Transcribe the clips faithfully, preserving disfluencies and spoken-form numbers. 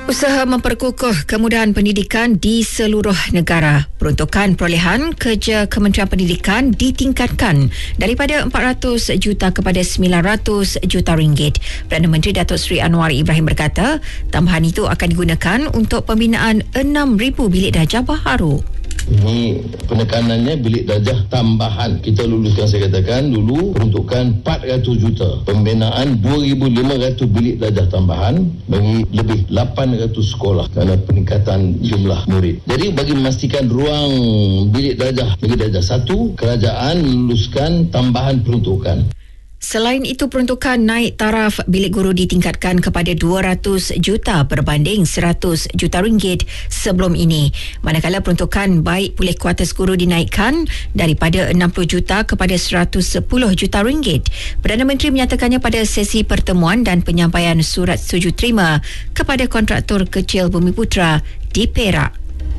Usaha memperkukuh kemudahan pendidikan di seluruh negara. Peruntukan perolehan kerja Kementerian Pendidikan ditingkatkan daripada empat ratus juta kepada sembilan ratus juta ringgit. Perdana Menteri Datuk Seri Anwar Ibrahim berkata, tambahan itu akan digunakan untuk pembinaan enam ribu bilik darjah baharu. Ini penekanannya bilik darjah tambahan. Kita luluskan, saya katakan dulu, peruntukan empat ratus juta. Pembinaan dua ribu lima ratus bilik darjah tambahan bagi lebih lapan ratus sekolah kerana peningkatan jumlah murid. Jadi bagi memastikan ruang bilik darjah bilik darjah satu, kerajaan luluskan tambahan peruntukan. Selain itu, peruntukan naik taraf bilik guru ditingkatkan kepada dua ratus juta berbanding seratus juta ringgit sebelum ini. Manakala peruntukan baik pulih kuartus guru dinaikkan daripada enam puluh juta kepada seratus sepuluh juta ringgit. Perdana Menteri menyatakannya pada sesi pertemuan dan penyampaian surat setuju terima kepada kontraktor kecil Bumiputera di Perak.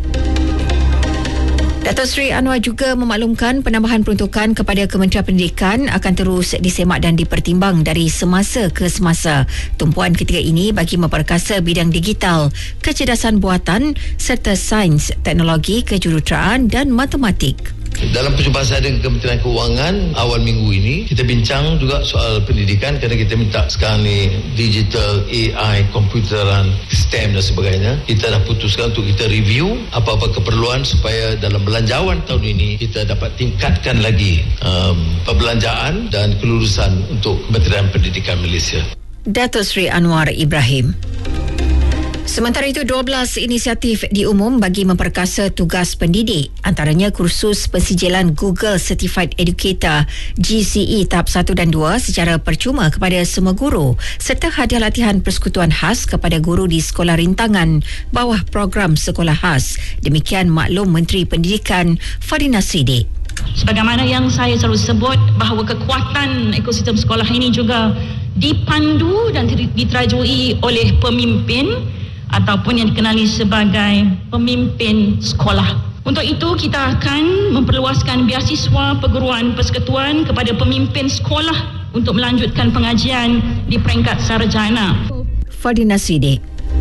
Datuk Seri Anwar juga memaklumkan penambahan peruntukan kepada Kementerian Pendidikan akan terus disemak dan dipertimbang dari semasa ke semasa. Tumpuan ketiga ini bagi memperkasa bidang digital, kecerdasan buatan serta sains, teknologi, kejuruteraan dan matematik. Dalam perjumpaan saya dengan Kementerian Keuangan awal minggu ini, kita bincang juga soal pendidikan kerana kita minta sekarang ni digital, A I, komputeran, STEM dan sebagainya. Kita dah putuskan untuk kita review apa-apa keperluan supaya dalam belanjawan tahun ini kita dapat tingkatkan lagi um, perbelanjaan dan kelulusan untuk Kementerian Pendidikan Malaysia. Datuk Seri Anwar Ibrahim. Sementara itu, dua belas inisiatif diumum bagi memperkasa tugas pendidik, antaranya kursus pensijilan Google Certified Educator G C E tahap satu dan dua secara percuma kepada semua guru serta hadiah latihan persekutuan khas kepada guru di sekolah rintangan bawah program sekolah khas. Demikian maklum Menteri Pendidikan Fadina Siddiq. Sebagaimana yang saya selalu sebut bahawa kekuatan ekosistem sekolah ini juga dipandu dan diterajui oleh pemimpin ataupun yang dikenali sebagai pemimpin sekolah. Untuk itu, kita akan memperluaskan beasiswa perguruan persekutuan kepada pemimpin sekolah untuk melanjutkan pengajian di peringkat sarjana. Fadina Siddiq.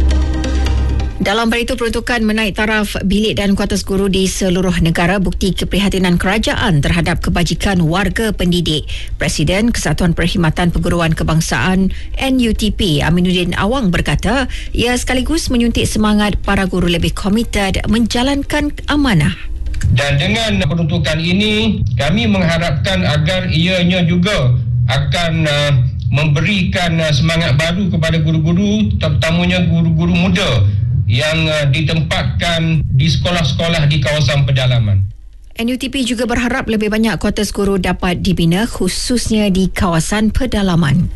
Dalam ber itu, peruntukan menaik taraf bilik dan kuartus guru di seluruh negara bukti keprihatinan kerajaan terhadap kebajikan warga pendidik. Presiden Kesatuan Perkhidmatan Perguruan Kebangsaan N U T P Aminuddin Awang berkata, ia sekaligus menyuntik semangat para guru lebih komited menjalankan amanah. Dan dengan peruntukan ini, kami mengharapkan agar ianya juga akan uh, memberikan uh, semangat baru kepada guru-guru, terutamanya guru-guru muda yang uh, ditempatkan di sekolah-sekolah di kawasan pedalaman. N U T P juga berharap lebih banyak kuartus guru dapat dibina khususnya di kawasan pedalaman.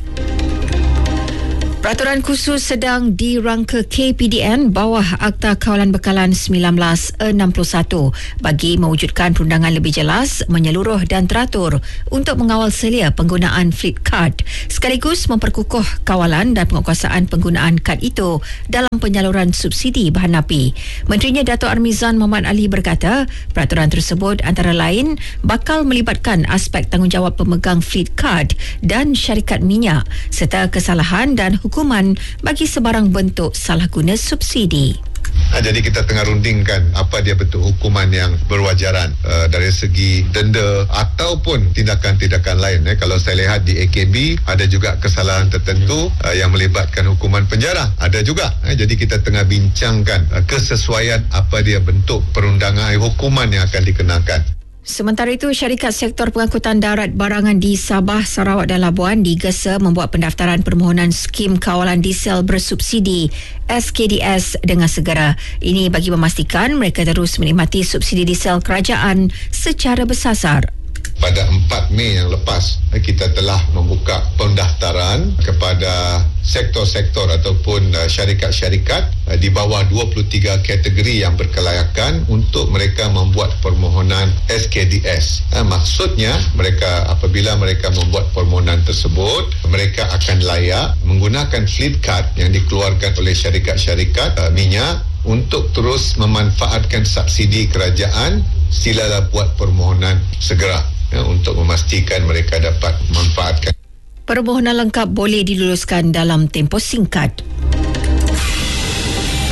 Peraturan khusus sedang dirangka K P D N bawah Akta Kawalan Bekalan sembilan belas enam puluh satu bagi mewujudkan perundangan lebih jelas, menyeluruh dan teratur untuk mengawal selia penggunaan fleet card sekaligus memperkukuh kawalan dan penguasaan penggunaan kad itu dalam penyaluran subsidi bahan api. Menterinya Dato' Armizan Muhammad Ali berkata, peraturan tersebut antara lain bakal melibatkan aspek tanggungjawab pemegang fleet card dan syarikat minyak serta kesalahan dan hukuman bagi sebarang bentuk salah guna subsidi. Ha, jadi kita tengah rundingkan apa dia bentuk hukuman yang berwajaran uh, dari segi denda ataupun tindakan-tindakan lain. Eh. Kalau saya lihat di A K B ada juga kesalahan tertentu uh, yang melibatkan hukuman penjara. Ada juga. Eh. Jadi kita tengah bincangkan uh, kesesuaian apa dia bentuk perundangan hukuman yang akan dikenakan. Sementara itu, syarikat sektor pengangkutan darat barangan di Sabah, Sarawak dan Labuan digesa membuat pendaftaran permohonan skim kawalan diesel bersubsidi S K D S dengan segera. Ini bagi memastikan mereka terus menikmati subsidi diesel kerajaan secara bersasar. Pada empat Mei yang lepas, kita telah membuka pendaftaran kepada sektor-sektor ataupun syarikat-syarikat di bawah dua puluh tiga kategori yang berkelayakan untuk mereka membuat permohonan S K D S. Maksudnya, mereka apabila mereka membuat permohonan tersebut, mereka akan layak menggunakan fleet card yang dikeluarkan oleh syarikat-syarikat minyak untuk terus memanfaatkan subsidi kerajaan. Silalah buat permohonan segera ya, untuk memastikan mereka dapat memanfaatkan. Permohonan lengkap boleh diluluskan dalam tempoh singkat.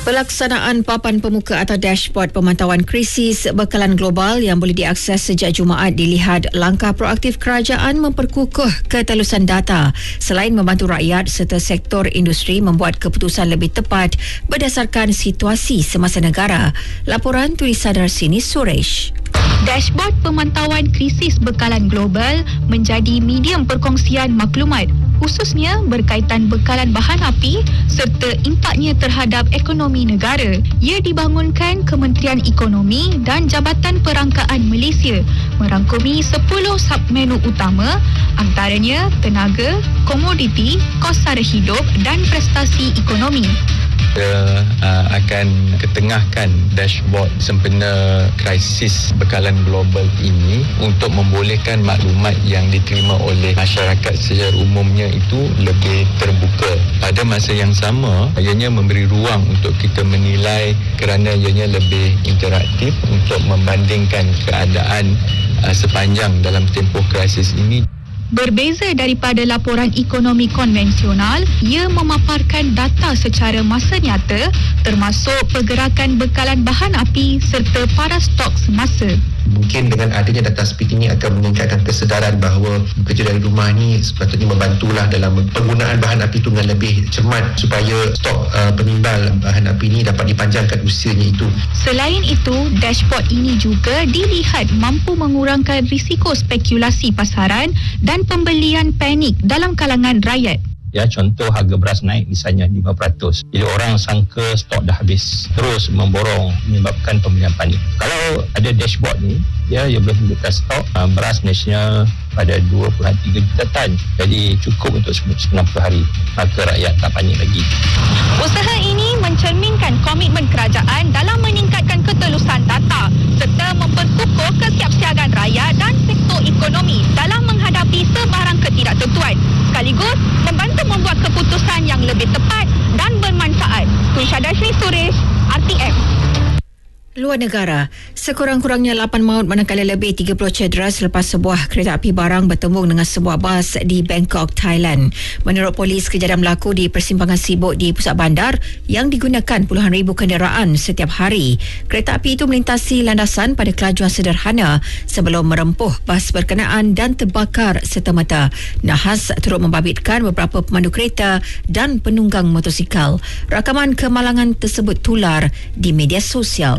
Pelaksanaan papan pemuka atau dashboard pemantauan krisis bekalan global yang boleh diakses sejak Jumaat dilihat langkah proaktif kerajaan memperkukuh ketelusan data selain membantu rakyat serta sektor industri membuat keputusan lebih tepat berdasarkan situasi semasa negara. Laporan tulisan Darsini Suresh. Dashboard pemantauan krisis bekalan global menjadi medium perkongsian maklumat khususnya berkaitan bekalan bahan api serta impaknya terhadap ekonomi negara. Ia dibangunkan Kementerian Ekonomi dan Jabatan Perangkaan Malaysia merangkumi sepuluh submenu utama antaranya tenaga, komoditi, kos sara hidup dan prestasi ekonomi. Kita uh, akan ketengahkan dashboard sempena krisis bekalan global ini untuk membolehkan maklumat yang diterima oleh masyarakat secara umumnya itu lebih terbuka. Pada masa yang sama, ianya memberi ruang untuk kita menilai kerana ianya lebih interaktif untuk membandingkan keadaan uh, sepanjang dalam tempoh krisis ini. Berbeza daripada laporan ekonomi konvensional, ia memaparkan data secara masa nyata termasuk pergerakan bekalan bahan api serta para stok semasa. Mungkin dengan adanya data seperti ini akan meningkatkan kesedaran bahawa bekerja dari rumah ni sepatutnya membantulah dalam penggunaan bahan api itu dengan lebih cermat supaya stok uh, penimbal bahan api ini dapat dipanjangkan usianya itu. Selain itu, dashboard ini juga dilihat mampu mengurangkan risiko spekulasi pasaran dan pembelian panik dalam kalangan rakyat. Ya, contoh harga beras naik misalnya lima peratus. Jadi orang sangka stok dah habis, terus memborong menyebabkan pembelian panik. Kalau ada dashboard ni, ya, ia boleh menunjukkan stok uh, beras nasional pada dua puluh tiga juta tan. Jadi cukup untuk sembilan puluh hari. Maka rakyat tak panik lagi. Usaha ini mencerminkan komitmen kerajaan dalam meningkatkan ketelusan data serta memperkukuh kesiapsiagaan rakyat dan sektor ekonomi dalam menghadapi sebarang ketidaktentuan sekaligus membantu membuat keputusan yang lebih tepat dan bermanfaat. Tulisha Dashni Suresh, R T M. Luar negara, sekurang-kurangnya lapan maut manakala lebih tiga puluh cedera selepas sebuah kereta api barang bertembung dengan sebuah bas di Bangkok, Thailand. Menurut polis, kejadian berlaku di persimpangan sibuk di pusat bandar yang digunakan puluhan ribu kenderaan setiap hari. Kereta api itu melintasi landasan pada kelajuan sederhana sebelum merempuh bas berkenaan dan terbakar serta-merta. Nahas turut membabitkan beberapa pemandu kereta dan penunggang motosikal. Rakaman kemalangan tersebut tular di media sosial.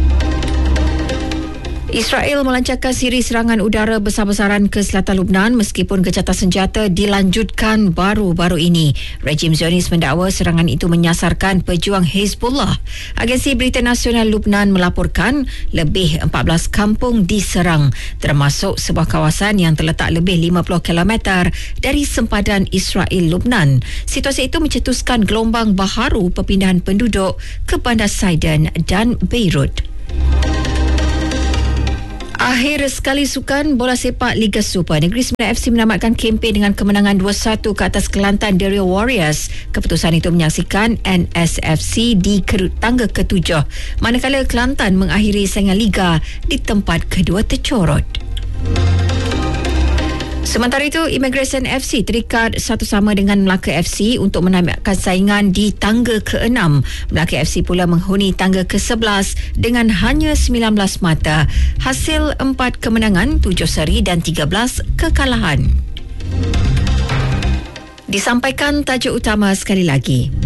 Israel melancarkan siri serangan udara besar-besaran ke selatan Lebanon meskipun gencatan senjata dilanjutkan baru-baru ini. Rejim Zionis mendakwa serangan itu menyasarkan pejuang Hezbollah. Agensi Berita Nasional Lebanon melaporkan lebih empat belas kampung diserang, termasuk sebuah kawasan yang terletak lebih lima puluh kilometer dari sempadan Israel-Lebanon. Situasi itu mencetuskan gelombang baharu perpindahan penduduk ke bandar Sidon dan Beirut. Akhir sekali sukan bola sepak Liga Super, Negeri Sembilan F C menamatkan kempen dengan kemenangan dua satu ke atas Kelantan Derio Warriors. Keputusan itu menyaksikan N S F C di tangga ketujuh, manakala Kelantan mengakhiri saingan Liga di tempat kedua tercorot. Sementara itu, Immigration F C terikat satu sama dengan Melaka F C untuk menamatkan saingan di tangga keenam. Melaka F C pula menghuni tangga ke sebelas dengan hanya sembilan belas mata. Hasil empat kemenangan, tujuh seri dan tiga belas kekalahan. Disampaikan tajuk utama sekali lagi.